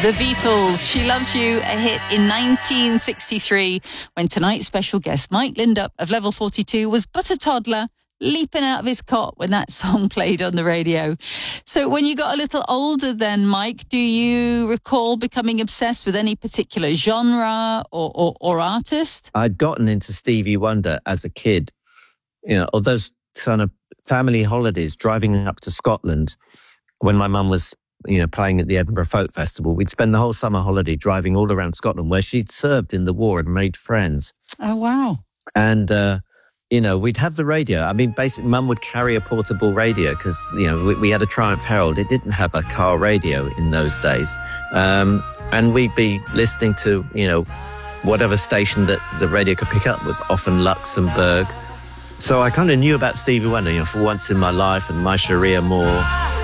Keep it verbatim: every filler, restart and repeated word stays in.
The Beatles, She Loves You, a hit in nineteen sixty-three, when tonight's special guest, Mike Lindup of Level forty-two, was but a toddler, leaping out of his cot when that song played on the radio. So when you got a little older then, Mike, do you recall becoming obsessed with any particular genre or, or, or artist? I'd gotten into Stevie Wonder as a kid. You know, or those kind of family holidays, driving up to Scotland when my mum was, you know, playing at the Edinburgh Folk Festival. We'd spend the whole summer holiday driving all around Scotland, where she'd served in the war and made friends. Oh, wow. And, uh, you know, we'd have the radio. I mean, basically, Mum would carry a portable radio because, you know, we, we had a Triumph Herald. It didn't have a car radio in those days. Um, and we'd be listening to, you know, whatever station that the radio could pick up was often Luxembourg. So I kind of knew about Stevie Wonder, you know, For Once in My Life and My Sharia Moore.